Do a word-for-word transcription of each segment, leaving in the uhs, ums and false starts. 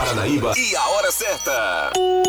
Paranaíba e a hora certa.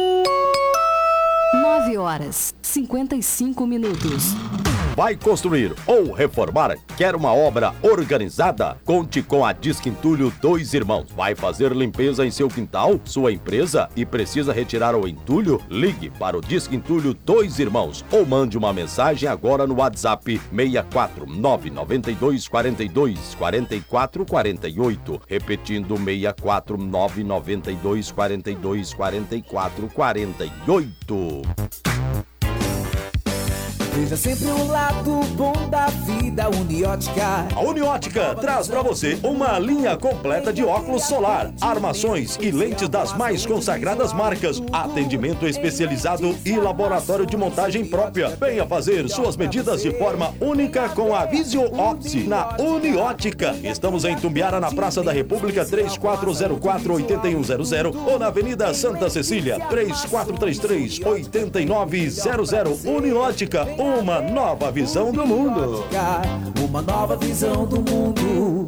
nove horas, cinquenta e cinco minutos. Vai construir ou reformar? Quer uma obra organizada? Conte com a Disque Entulho Dois Irmãos. Vai fazer limpeza em seu quintal, sua empresa e precisa retirar o entulho? Ligue para o Disque Entulho Dois Irmãos ou mande uma mensagem agora no WhatsApp seis quatro nove nove dois quatro dois quatro quatro quatro oito. Repetindo, seis quatro nove nove dois quatro dois quatro quatro quatro oito. Veja sempre o lado bom da vida, Uniótica. A Uniótica traz para você uma linha completa de óculos solar, armações e lentes das mais consagradas marcas, atendimento especializado e laboratório de montagem própria. Venha fazer suas medidas de forma única com a Visio Opti na Uniótica. Estamos em Tumbiara, na Praça da República, três quatro zero quatro, oito um zero zero ou na Avenida Santa Cecília, três quatro três três, oito nove zero zero. Uniótica, uma nova visão do mundo. Uma nova visão do mundo.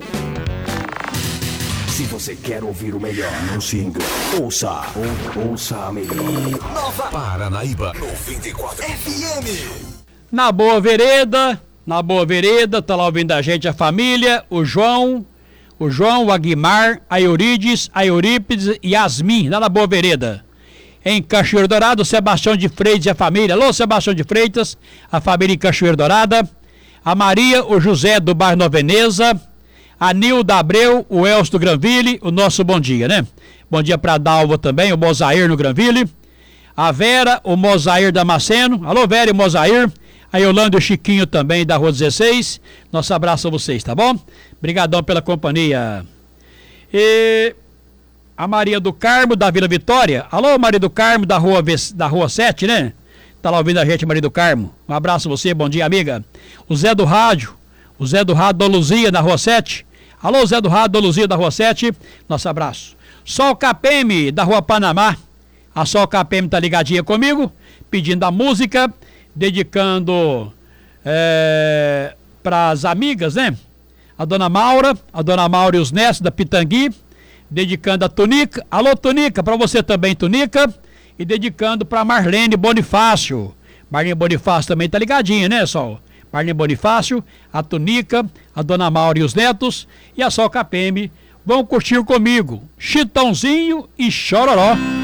Se você quer ouvir o melhor, não se engane. Ouça, ou, ouça a melhor. Nova Paranaíba noventa e quatro F M. Na Boa Vereda, na Boa Vereda, tá lá ouvindo a gente a família, o João, o João, o Aguimar, a Eurides, a Eurípides e Yasmin, lá na Boa Vereda. Em Cachoeiro Dourado, Sebastião de Freitas e a família. Alô, Sebastião de Freitas, a família em Cachoeiro Dourada. A Maria, o José do bairro Nova Veneza. A Nilda Abreu, o Elcio do Granville, o nosso bom dia, né? Bom dia pra Dalva também, o Mozair no Granville. A Vera, o Mozair Damasceno. Alô, Vera e Mozair. A Yolanda e o Chiquinho também da Rua dezesseis. Nosso abraço a vocês, tá bom? Obrigadão pela companhia. E... a Maria do Carmo, da Vila Vitória. Alô, Maria do Carmo, da rua, da rua sete, né? Tá lá ouvindo a gente, Maria do Carmo. Um abraço a você, bom dia, amiga. O Zé do Rádio, o Zé do Rádio da Luzia, na rua sete. Alô, Zé do Rádio da Luzia, da rua sete. Nosso abraço. Sol K P M, da rua Panamá. A Sol K P M tá ligadinha comigo, pedindo a música, dedicando é, para as amigas, né? A dona Maura, a dona Maura e os netos da Pitangui. Dedicando a Tunica, alô Tunica, para você também, Tunica, e dedicando para Marlene Bonifácio. Marlene Bonifácio também tá ligadinha, né, Sol? Marlene Bonifácio, a Tunica, a Dona Maura e os netos, e a Sol K P M vão curtir comigo, Chitãozinho e Chororó.